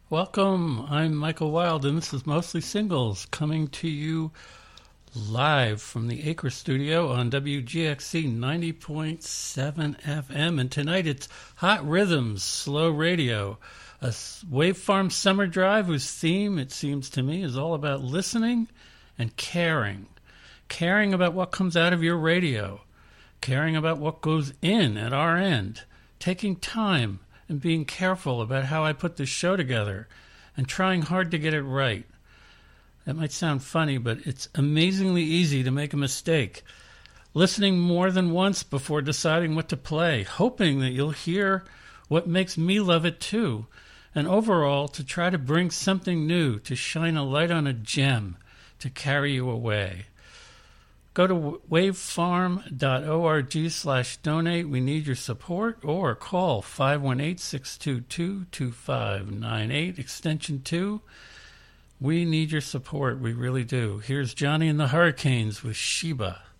Welcome. I'm Michael Wild, and this is Mostly Singles, coming to you live from the Acre Studio on WGXC 90.7 FM. And tonight it's Hot Rhythms, Slow Radio, a Wavefarm Summer Drive whose theme, it seems to me, is all about listening and caring. Caring about what comes out of your radio, caring about what goes in at our end, taking time and being careful about how I put this show together and trying hard to get it right. That might sound funny, but it's amazingly easy to make a mistake. Listening more than once before deciding what to play, hoping that you'll hear what makes me love it too, and overall to try to bring something new, to shine a light on a gem, to carry you away. Go to wavefarm.org/donate. We need your support, or call 518-622-2598, extension 2. We need your support. We really do. Here's Johnny and the Hurricanes with Sheba.